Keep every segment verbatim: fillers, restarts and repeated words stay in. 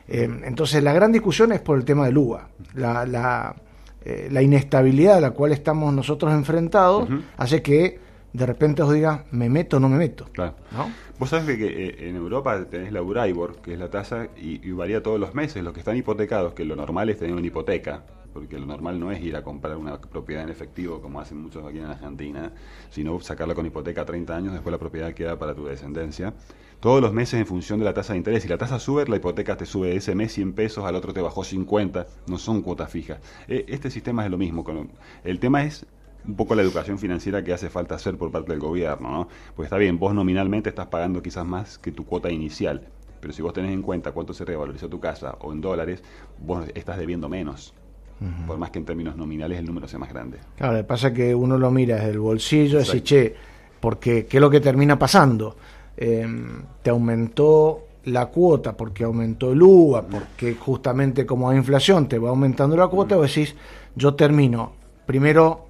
Eh, entonces la gran discusión es por el tema del U V A. La, la, eh, la inestabilidad a la cual estamos nosotros enfrentados uh-huh. hace que de repente os diga, ¿me meto o no me meto? Claro. ¿No? Vos sabés que, que en Europa tenés la Euribor, que es la tasa, y, y varía todos los meses. Los que están hipotecados, que lo normal es tener una hipoteca, porque lo normal no es ir a comprar una propiedad en efectivo, como hacen muchos aquí en Argentina, sino sacarla con hipoteca a treinta años, después la propiedad queda para tu descendencia. Todos los meses en función de la tasa de interés. Si la tasa sube, la hipoteca te sube ese mes cien pesos, al otro te bajó cincuenta, no son cuotas fijas. Este sistema es lo mismo. El tema es un poco la educación financiera que hace falta hacer por parte del gobierno, ¿no? Pues está bien, vos nominalmente estás pagando quizás más que tu cuota inicial, pero si vos tenés en cuenta cuánto se revalorizó tu casa o en dólares, vos estás debiendo menos, uh-huh. por más que en términos nominales el número sea más grande. Claro, lo que pasa es que uno lo mira desde el bolsillo y dice, che, porque ¿qué es lo que termina pasando? Eh, te aumentó la cuota porque aumentó el U V A, porque justamente como hay inflación te va aumentando la cuota, uh-huh. vos decís, yo termino primero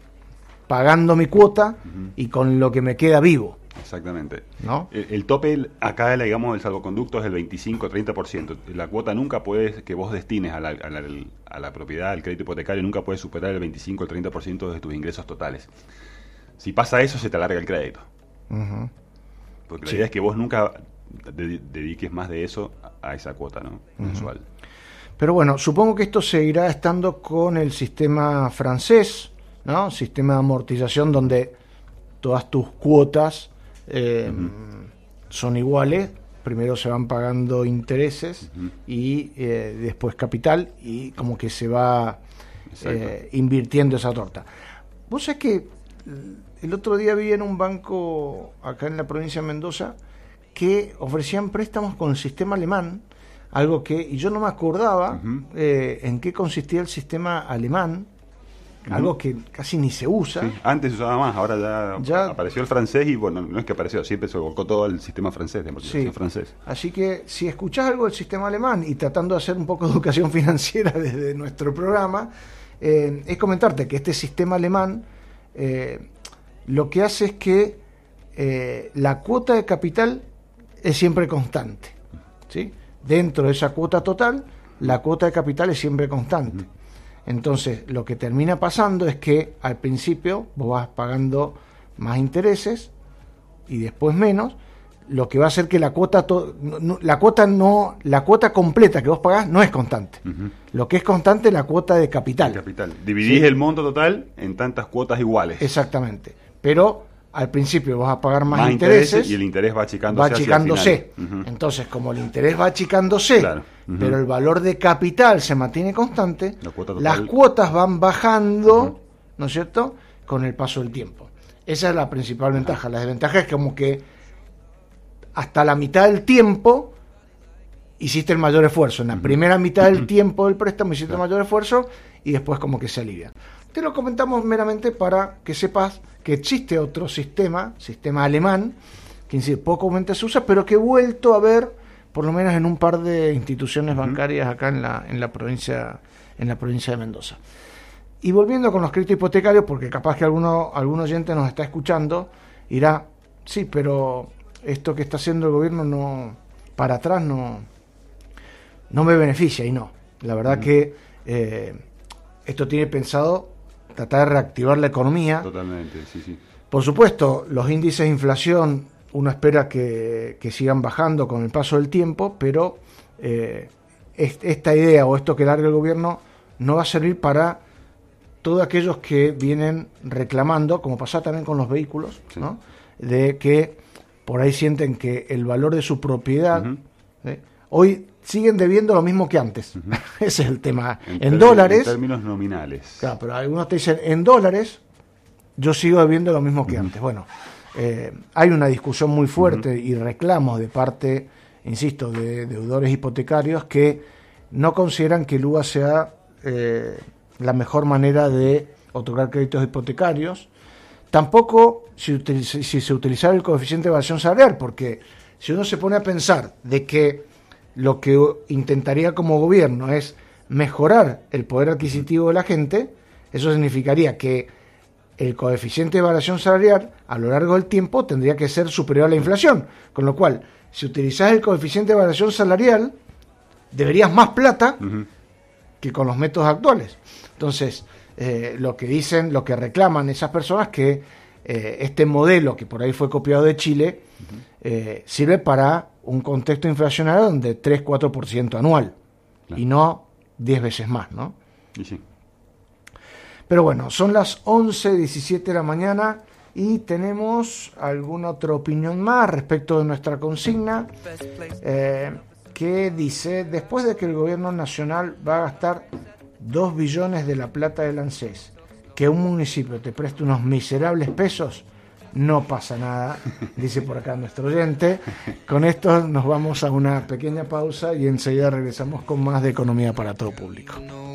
pagando mi cuota uh-huh. y con lo que me queda vivo. Exactamente. ¿No? El, el tope acá, digamos, del salvoconducto es el veinticinco a treinta por ciento. La cuota nunca puede, que vos destines a la, a la, a la propiedad, al crédito hipotecario, nunca puede superar el veinticinco al treinta por ciento de tus ingresos totales. Si pasa eso, se te alarga el crédito. Uh-huh. Porque la sí. idea es que vos nunca de, dediques más de eso a, a esa cuota, ¿no? Uh-huh. mensual. Pero bueno, supongo que esto seguirá estando con el sistema francés, ¿no? Sistema de amortización donde todas tus cuotas eh, uh-huh. son iguales. Primero se van pagando intereses uh-huh. y eh, después capital, y como que se va eh, invirtiendo esa torta. Vos sabés que el otro día vi en un banco acá en la provincia de Mendoza que ofrecían préstamos con el sistema alemán, algo que, y yo no me acordaba uh-huh. eh, en qué consistía el sistema alemán, uh-huh. algo que casi ni se usa. Sí, antes se usaba más, ahora ya, ya apareció el francés y bueno, no es que apareció, siempre se volcó todo el sistema francés, de amortización sí. francés. Así que si escuchás algo del sistema alemán y tratando de hacer un poco de educación financiera desde nuestro programa, eh, es comentarte que este sistema alemán eh, lo que hace es que eh, la cuota de capital es siempre constante, ¿sí? Dentro de esa cuota total, la cuota de capital es siempre constante. Entonces, lo que termina pasando es que al principio vos vas pagando más intereses y después menos, lo que va a hacer que la cuota to- no, la cuota no la cuota completa que vos pagás no es constante. Uh-huh. Lo que es constante es la cuota de capital. El capital. Dividís ¿sí? el monto total en tantas cuotas iguales. Exactamente. Pero al principio vas a pagar más, más intereses, intereses y el interés va achicándose. Va achicándose. Uh-huh. Entonces, como el interés va achicándose, claro. uh-huh. pero el valor de capital se mantiene constante, la cuota total... las cuotas van bajando, uh-huh. ¿no es cierto?, con el paso del tiempo. Esa es la principal uh-huh. ventaja. La desventaja es como que hasta la mitad del tiempo hiciste el mayor esfuerzo. En la uh-huh. primera mitad del tiempo del préstamo hiciste uh-huh. el mayor esfuerzo y después como que se alivia. Te lo comentamos meramente para que sepas que existe otro sistema, sistema alemán, que insisto, pocamente se usa, pero que he vuelto a ver, por lo menos en un par de instituciones uh-huh. bancarias acá en la, en la provincia, en la provincia de Mendoza. Y volviendo con los créditos hipotecarios, porque capaz que alguno, algún oyente nos está escuchando, dirá, sí, pero esto que está haciendo el gobierno no, para atrás no, no me beneficia, y no. La verdad uh-huh. que eh, esto tiene pensado tratar de reactivar la economía. Totalmente, sí, sí. Por supuesto, los índices de inflación uno espera que, que sigan bajando con el paso del tiempo, pero eh, esta idea o esto que larga el gobierno no va a servir para todos aquellos que vienen reclamando, como pasa también con los vehículos, sí. ¿no? De que por ahí sienten que el valor de su propiedad, uh-huh. ¿sí? hoy siguen debiendo lo mismo que antes. Uh-huh. Ese es el tema. En, en términos, dólares. En términos nominales. Claro, pero algunos te dicen, en dólares, yo sigo debiendo lo mismo que uh-huh. antes. Bueno, eh, hay una discusión muy fuerte uh-huh. y reclamos de parte, insisto, de deudores hipotecarios que no consideran que el U V A sea eh, la mejor manera de otorgar créditos hipotecarios. Tampoco si, util- si se utilizara el coeficiente de variación salarial, porque si uno se pone a pensar de que lo que intentaría como gobierno es mejorar el poder adquisitivo de la gente, eso significaría que el coeficiente de variación salarial a lo largo del tiempo tendría que ser superior a la inflación, con lo cual, si utilizás el coeficiente de variación salarial, deberías más plata uh-huh. que con los métodos actuales. Entonces, eh, lo que dicen, lo que reclaman esas personas que eh, este modelo que por ahí fue copiado de Chile uh-huh. eh, sirve para un contexto inflacionario donde tres a cuatro por ciento anual claro. y no diez veces más, ¿no? Y sí. Pero bueno, son las once diecisiete de la mañana y tenemos alguna otra opinión más respecto de nuestra consigna eh, que dice, después de que el gobierno nacional va a gastar dos billones de la plata del ANSES, que un municipio te preste unos miserables pesos, no pasa nada, dice por acá nuestro oyente. Con esto nos vamos a una pequeña pausa y enseguida regresamos con más de Economía para Todo Público.